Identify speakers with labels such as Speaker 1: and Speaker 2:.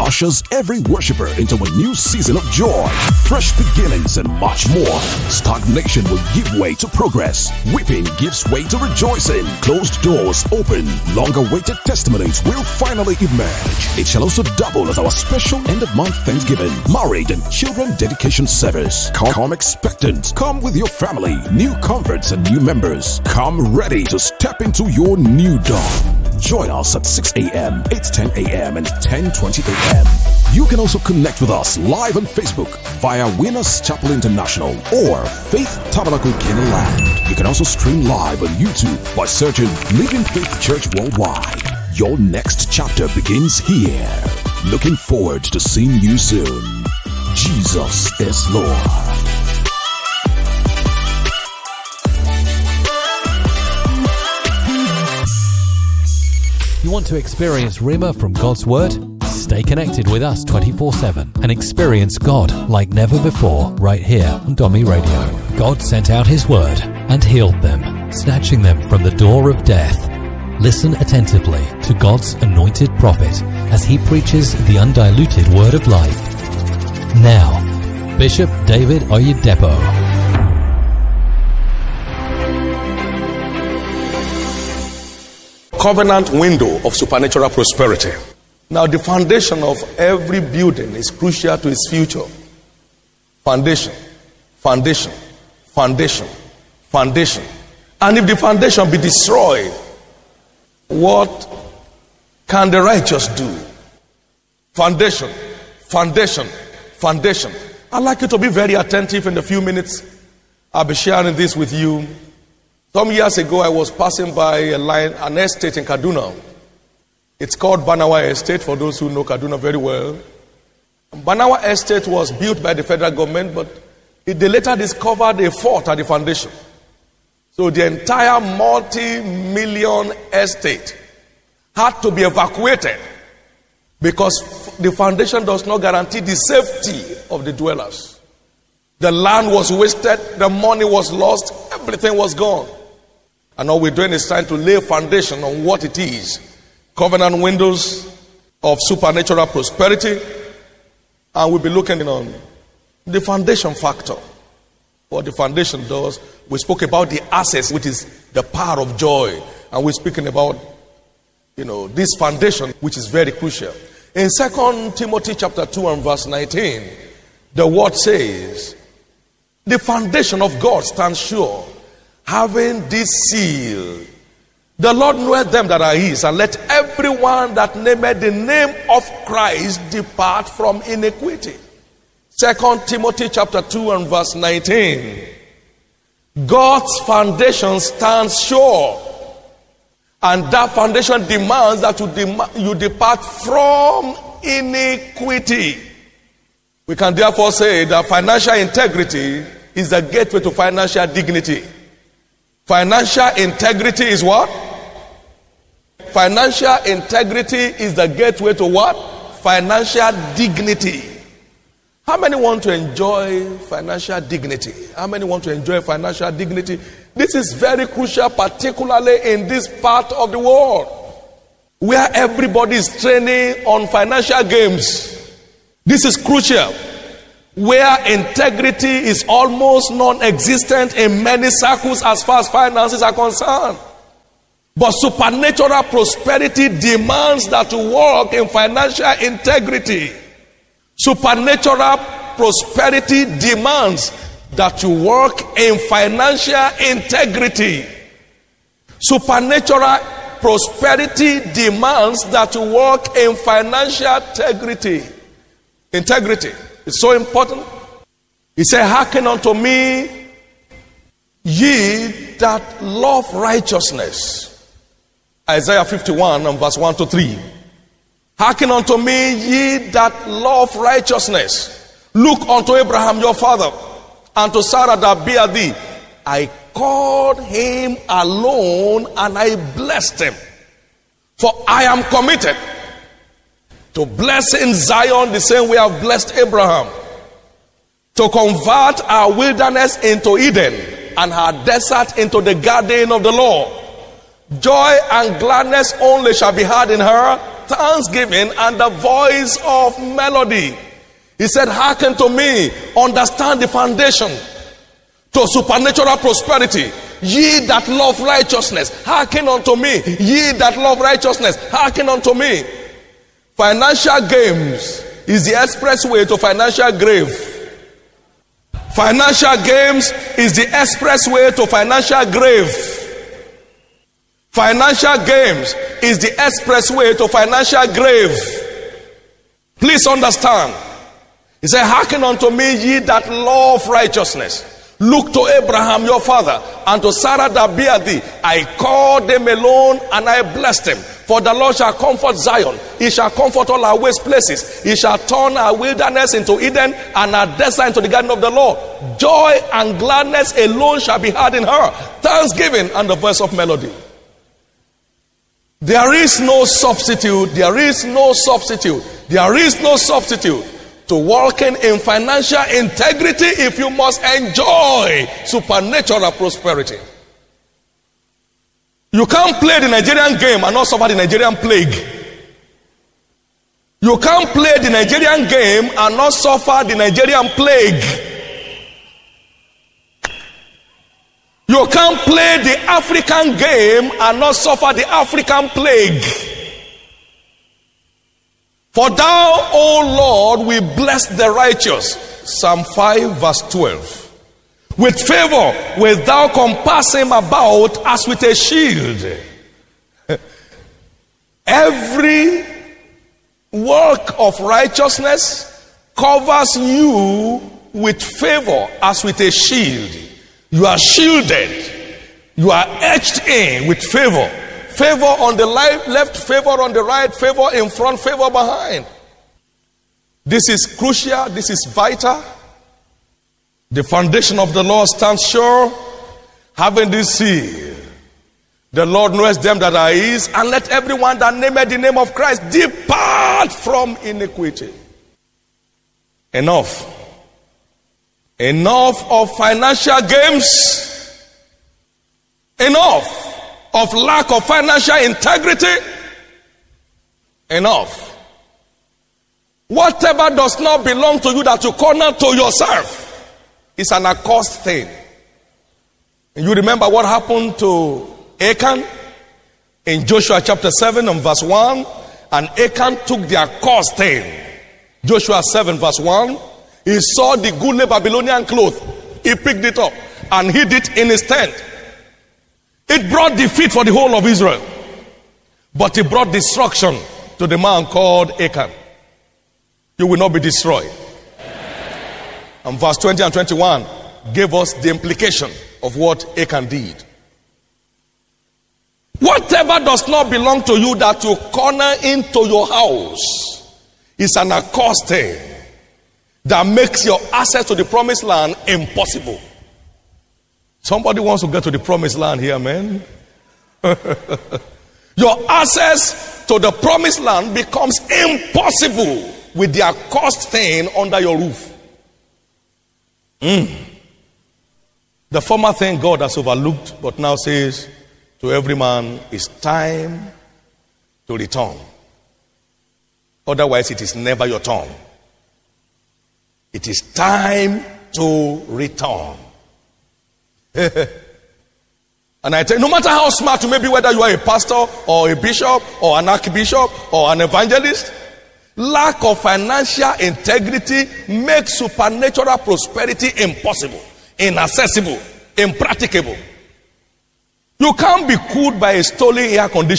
Speaker 1: ushers every worshiper into a new season of joy, fresh beginnings, and much more. Stagnation will give way to progress. Weeping gives way to rejoicing. Closed doors open. Long-awaited testimonies will finally emerge. It shall also double as our special end-of-month Thanksgiving, marriage, and children dedication service. Come expectant. Come with your family, new converts, and new members. Come ready to step into your new dawn. Join us at 6 a.m., 8:10 a.m., and 10:20 a.m. You can also connect with us live on Facebook via Winners Chapel International or Faith Tabernacle Canaanland. You can also stream live on YouTube by searching Living Faith Church Worldwide. Your next chapter begins here. Looking forward to seeing you soon. Jesus is Lord.
Speaker 2: You want to experience Rhema from God's Word? Stay connected with us 24/7 and experience God like never before right here on Domi Radio. God sent out His Word and healed them, snatching them from the door of death. Listen attentively to God's anointed prophet as he preaches the undiluted Word of life. Now, Bishop David Oyedepo.
Speaker 3: Covenant window of supernatural prosperity. Now, the foundation of every building is crucial to its future. Foundation, foundation, foundation, foundation. And if the foundation be destroyed, what can the righteous do? Foundation, foundation, foundation. I'd like you to be very attentive in the few minutes I'll be sharing this with you. Some years ago, I was passing by an estate in Kaduna. It's called Banawa Estate, for those who know Kaduna very well. Banawa Estate was built by the federal government, but they later discovered a fault at the foundation. So the entire multi-million estate had to be evacuated because the foundation does not guarantee the safety of the dwellers. The land was wasted, the money was lost, everything was gone. And all we're doing is trying to lay a foundation on what it is. Covenant windows of supernatural prosperity. And we'll be looking on the foundation factor. What the foundation does. We spoke about the assets, which is the power of joy. And we're speaking about, this foundation, which is very crucial. In 2 Timothy chapter 2 and verse 19, the word says, the foundation of God stands sure, having this seal. The Lord knoweth them that are his, and let everyone that nameth the name of Christ depart from iniquity. 2 Timothy chapter 2 and verse 19. God's foundation stands sure, and that foundation demands that you depart from iniquity. We can therefore say that financial integrity is the gateway to financial dignity. Financial integrity is what? Financial integrity is the gateway to what? Financial dignity. How many want to enjoy financial dignity? How many want to enjoy financial dignity? This is very crucial, particularly in this part of the world where everybody is training on financial games. This is crucial. Where integrity is almost non-existent in many circles as far as finances are concerned. But supernatural prosperity demands that you walk in financial integrity. Supernatural prosperity demands that you work in financial integrity. Supernatural prosperity demands that you work in financial integrity. Integrity. It's so important. He said, hearken unto me, ye that love righteousness. Isaiah 51 and verse 1 to 3. Hearken unto me, ye that love righteousness. Look unto Abraham your father, and to Sarah that bare thee. I called him alone, and I blessed him. For I am committed to bless in Zion the same way I've blessed Abraham. To convert our wilderness into Eden, and her desert into the garden of the Lord. Joy and gladness only shall be had in her, thanksgiving and the voice of melody. He said, hearken to me, understand the foundation to supernatural prosperity. Ye that love righteousness, hearken unto me. Ye that love righteousness, hearken unto me. Financial games is the expressway to financial grave. Financial games is the expressway to financial grave. Financial games is the expressway to financial grave. Please understand. He said, hearken unto me, ye that love righteousness. Look to Abraham your father, and to Sarah that bare thee. I called them alone, and I blessed them. For the Lord shall comfort Zion. He shall comfort all our waste places. He shall turn our wilderness into Eden, and our desert into the garden of the Lord. Joy and gladness alone shall be heard in her. Thanksgiving and the voice of melody. There is no substitute. There is no substitute. There is no substitute to walking in financial integrity if you must enjoy supernatural prosperity. You can't play the Nigerian game and not suffer the Nigerian plague. You can't play the Nigerian game and not suffer the Nigerian plague. You can't play the African game and not suffer the African plague. For thou, O Lord, will bless the righteous. Psalm 5 verse 12. With favor wilt thou compass him about as with a shield. Every work of righteousness covers you with favor as with a shield. You are shielded. You are etched in with favor. Favor on the left, favor on the right, favor in front, favor behind. This is crucial. This is vital. The foundation of the Lord stands sure, having this seal. The Lord knows them that are his, and let everyone that nameth the name of Christ depart from iniquity. Enough. Enough of financial games. Enough of lack of financial integrity. Enough. Whatever does not belong to you that you corner to yourself is an accursed thing. And you remember what happened to Achan in Joshua chapter 7 and verse 1. And Achan took the accursed thing. Joshua 7 verse 1. He saw the goodly Babylonian cloth. He picked it up and hid it in his tent. It brought defeat for the whole of Israel. But it brought destruction to the man called Achan. You will not be destroyed. And verse 20 and 21 gave us the implication of what Achan did. Whatever does not belong to you that you corner into your house is an accursed thing that makes your access to the promised land impossible. Somebody wants to get to the promised land here, man. Your access to the promised land becomes impossible with the accursed thing under your roof. The former thing God has overlooked, but now says to every man, it's time to return. Otherwise, it is never your turn. It is time to return. And I tell you, no matter how smart you may be, whether you are a pastor or a bishop or an archbishop or an evangelist, lack of financial integrity makes supernatural prosperity impossible, inaccessible, impracticable. You can't be cooled by a stolen air conditioner.